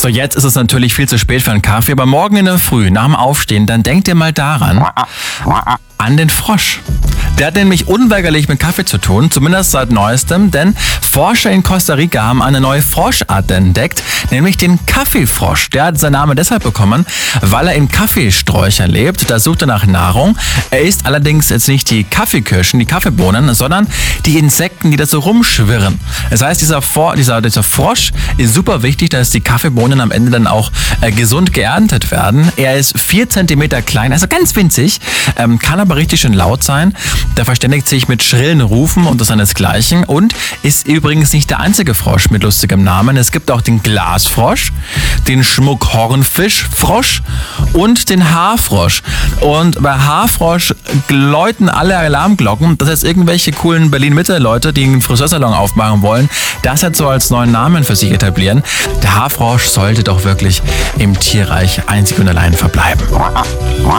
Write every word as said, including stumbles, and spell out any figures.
So, jetzt ist es natürlich viel zu spät für einen Kaffee, aber morgen in der Früh, nach dem Aufstehen, dann denkt ihr mal daran, an den Frosch. Der hat nämlich unweigerlich mit Kaffee zu tun, zumindest seit Neuestem, denn Forscher in Costa Rica haben eine neue Froschart entdeckt, nämlich den Kaffeefrosch. Der hat seinen Namen deshalb bekommen, weil er in Kaffeesträuchern lebt. Da sucht er nach Nahrung. Er isst allerdings jetzt nicht die Kaffeekirschen, die Kaffeebohnen, sondern die Insekten, die da so rumschwirren. Das heißt, dieser, For- dieser, dieser Frosch ist super wichtig, dass die Kaffeebohnen am Ende dann auch äh, gesund geerntet werden. Er ist vier Zentimeter klein, also ganz winzig, ähm, kann aber richtig schön laut sein. Der verständigt sich mit schrillen Rufen und das seinesgleichen und ist übrigens nicht der einzige Frosch mit lustigem Namen. Es gibt auch den Glasfrosch, den Schmuckhornfischfrosch und den Haarfrosch. Und bei Haarfrosch läuten alle Alarmglocken. Das heißt, irgendwelche coolen Berlin-Mitte-Leute, die einen Friseursalon aufmachen wollen, das jetzt so als neuen Namen für sich etablieren. Der Haarfrosch sollte doch wirklich im Tierreich einzig und allein verbleiben.